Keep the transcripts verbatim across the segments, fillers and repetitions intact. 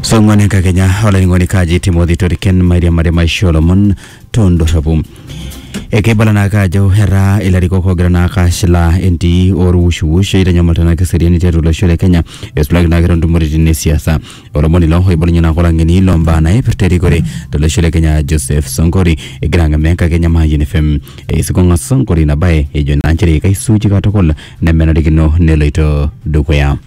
Songwane ka Kenya hola ngoni kaji Timothy Toriken Maria Maria Solomon tondo rabu eke balana ka jo hera ilariko ko grana ka shila enti oru shu shu ida nyamatana ka seriani teru la shule Kenya esplаг na grandu moridi ne siasa olo moni lo hoy bolnya na ko langeni lomba na e perteri gore de la shule Kenya Joseph Sonkori e granga menka Kenya ma Yen F M e sikonga Sonkori na bae e jo na chiri kai suji ka to kol ne mena digino ne leito dukoya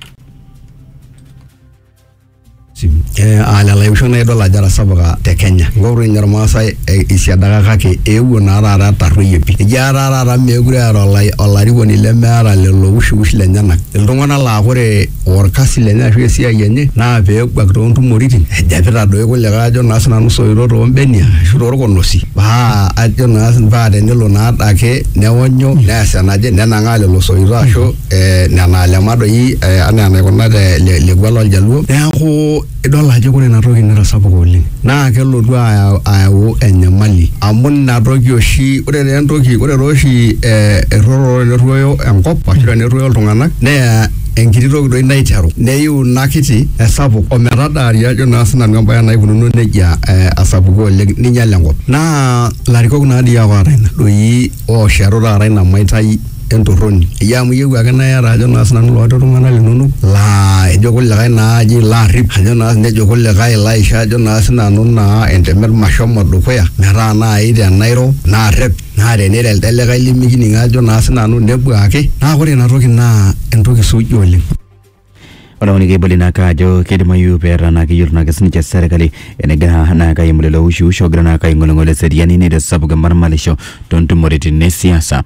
eh ala la yushona edo la jara sabaga te Kenya ngoro nyarma sai isia daga kake ewu na rara tarruye pi jara rara megure ara la olari woni le mara le lo wushu wush le nyana ndongona la gore orkasi le nya shwe sia yenye na be gbagro ntu moritin jabira do ko le gajo nasna no so iro ro mbenia shuro ko nosi ba ajo nas ba de lo na dake ne wonyo na sanaje ne na ngale lo so iro sho eh na na le mado yi ana na ko na le le gwalo jalu ya ko dola je ko na rogi na sabu ko lin na ke lo dua ayo enyamali amun na rogi oshi ore ne rogi ore roshi eh roro ne royo enkop akira ne royo tungana ne enkiri rogi do inaitero ne yu nakiti sabu o meradari ya jona sna ngamba ya na ibunu ne ja asabu ko lin ninya lengo na lariko na dia wa rena do yi o sharura rena maitai entoroni ya muyewu agana ya rajo na asna lo ado ngana linunu la ejogo le na ji la rip hajo na ne jogo le ga la isha jo na asna no na entemer mashomo do koya mera na ide nairo na rep na re ne del tele ga limi gini ngajo na asna no nebu ake na gore na roki na entoki suji ole wala woni ke bolina ka jo kede mayu pera na ke yurna ke sinche serikali ene gra na ka yimule lo ushu sho gra na ka ngolo ngole seriani ne de sabu ga marmalisho tontu moriti ne siasa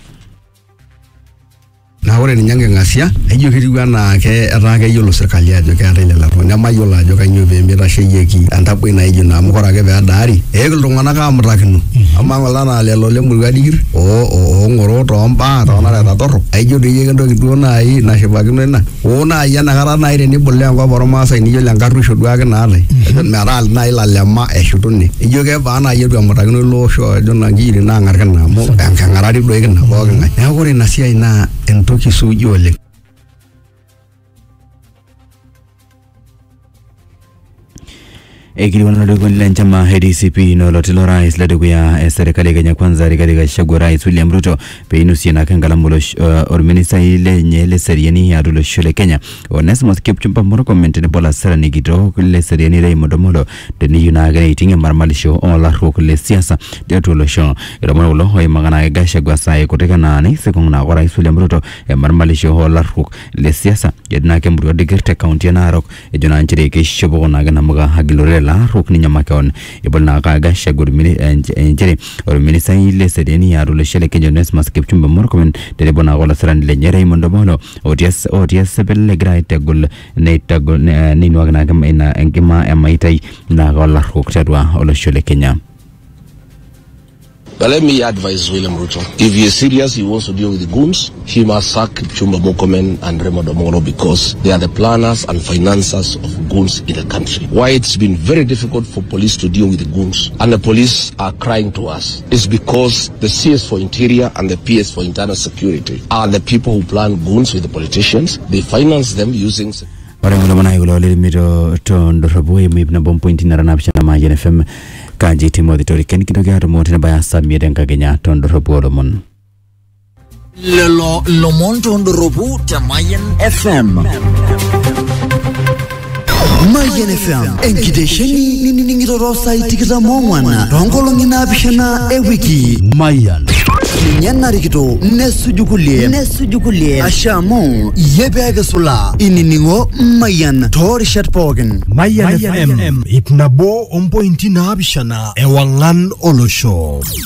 na ore ni nyange ngasia ayo kiriwa na ke ranga yolo serikali ajo ke arele la ne mayola ajo ka nyobe mira sheyeki antapo ina ijo na mukora ke be adari e lungana ka amrakinu amangala na lelo le mulgadir o o ngoro to mba to na ra torro ayo de yege ndo kitu na ai na shebagino na o na ya na gara na ire ni bolle ngo boroma sai ni yo langaru shodwa ke na le meral na ila lema e shutuni ijo ke ba na yedu amrakinu lo sho jo na ngiri na ngarka na mo ngara di do ke na bo ga na ore na sia ina entoki suji ole Egiri wana dogo nilanchama H D C P no lotilo rais la dogo ya serikali Kenya Kwanza rigaga shagwa rais William Ruto peinusi na kangala mulo uh, orminisa ile nyele seriani ya rulo shule Kenya Onesmo Kipchumba Moroko mentene bola sara nigito kule seriani rei modomolo deni yuna gane itinge marmalisho ola rokule siasa deto lo sho iromo ulo hoi magana ga shagwa sai koteka na ne sekong na rais William Ruto e marmalisho ola rok le siasa yedna ke mbugo digerte county na rok e jona nchire ke shobo na gana muga hagilore la rukni nyamakon ibona kaga shagur mini enjere or minisa ile sedeni ya rule shele Kenya Onesmo Kipchumba Moroko de bona gola sran le nyere mondo bolo odias odias belle graite gol ne tagol ni nwagna gam ina engima emaitai na gola ruktadwa olo shele Kenya. But let me advise William Ruto. If he is serious, he wants to deal with the goons, he must sack Kipchumba Murkomen and Raymond Omolo because they are the planners and financiers of goons in the country. Why it's been very difficult for police to deal with the goons and the police are crying to us is because the C S for Interior and the P S for Internal Security are the people who plan goons with the politicians. They finance them using... Ora ngolo mana yulo le mito to ndorobo yemi na bom point na rana bishana ma Yen F M kaji Timothy Toriken kidoga remote na baya samye denka Kenya to ndorobo lomon lelo lomon to ndorobo ta Yen F M Yen F M enkidesheni nini ningiro rosa itikira mwana rongolo ngina bishana e wiki Mayan Nyana rikito nesujukulie nesujukulie ashamo yebega sula ininingo Mayan tori shatpogen Mayan F M itnabo on pointi na bishana ewangan olosho